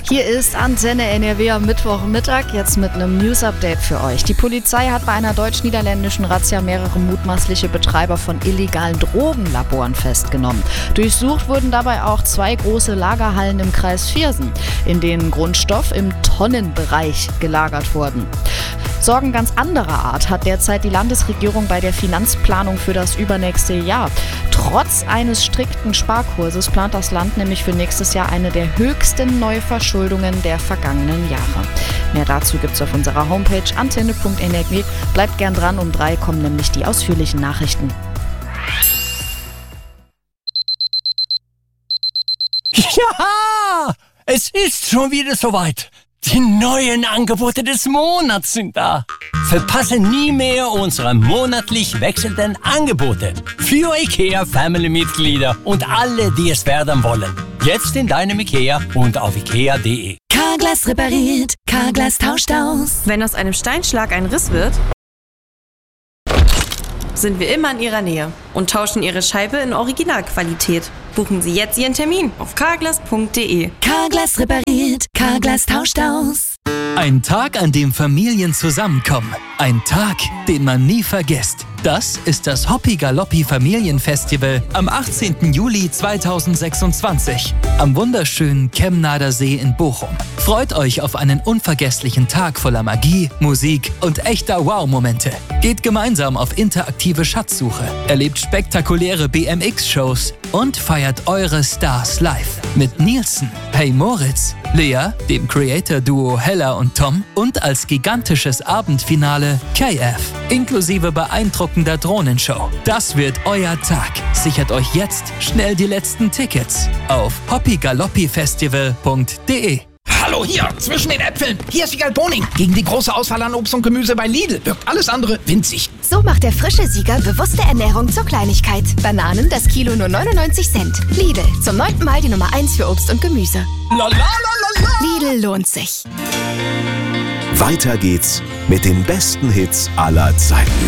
Hier ist Antenne NRW am Mittwochmittag, jetzt mit einem News-Update für euch. Die Polizei hat bei einer deutsch-niederländischen Razzia mehrere mutmaßliche Betreiber von illegalen Drogenlaboren festgenommen. Durchsucht wurden dabei auch 2 große Lagerhallen im Kreis Viersen, in denen Grundstoff im Tonnenbereich gelagert wurden. Sorgen ganz anderer Art hat derzeit die Landesregierung bei der Finanzplanung für das übernächste Jahr. Trotz eines strikten Sparkurses plant das Land nämlich für nächstes Jahr eine der höchsten Neuverschuldungen der vergangenen Jahre. Mehr dazu gibt's auf unserer Homepage antenne.nrw. Bleibt gern dran, um 3 kommen nämlich die ausführlichen Nachrichten. Ja, es ist schon wieder soweit. Die neuen Angebote des Monats sind da. Verpasse nie mehr unsere monatlich wechselnden Angebote für IKEA-Family-Mitglieder und alle, die es werden wollen. Jetzt in deinem IKEA und auf ikea.de. Carglass repariert, Carglass tauscht aus. Wenn aus einem Steinschlag ein Riss wird, sind wir immer in Ihrer Nähe und tauschen Ihre Scheibe in Originalqualität. Buchen Sie jetzt Ihren Termin auf carglass.de. Carglass repariert, Carglass tauscht aus. Ein Tag, an dem Familien zusammenkommen. Ein Tag, den man nie vergisst. Das ist das Hoppi Galoppi Familienfestival am 18. Juli 2026 am wunderschönen Kemnader See in Bochum. Freut euch auf einen unvergesslichen Tag voller Magie, Musik und echter Wow-Momente. Geht gemeinsam auf interaktive Schatzsuche, erlebt spektakuläre BMX-Shows und feiert eure Stars live. Mit Nielsen, Hey Moritz, Lea, dem Creator-Duo Hella und Tom und als gigantisches Abendfinale KF, inklusive beeindruckender Drohnenshow. Das wird euer Tag. Sichert euch jetzt schnell die letzten Tickets auf hoppigaloppifestival.de. Hallo hier, zwischen den Äpfeln. Hier ist Siegal Boning. Gegen die große Auswahl an Obst und Gemüse bei Lidl wirkt alles andere winzig. So macht der frische Sieger bewusste Ernährung zur Kleinigkeit. Bananen das Kilo nur 99 Cent. Lidl, zum 9. Mal die Nummer 1 für Obst und Gemüse. Lidl lohnt sich. Weiter geht's mit den besten Hits aller Zeiten.